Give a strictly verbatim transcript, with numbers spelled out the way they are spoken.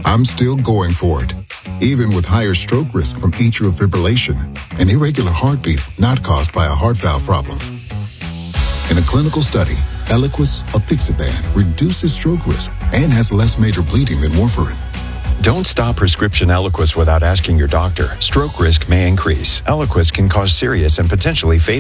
I'm still going for it, even with higher stroke risk from atrial fibrillation, an irregular heartbeat not caused by a heart valve problem. In a clinical study, Eliquis apixaban reduces stroke risk and has less major bleeding than warfarin. Don't stop prescription Eliquis without asking your doctor. Stroke risk may increase. Eliquis can cause serious and potentially fatal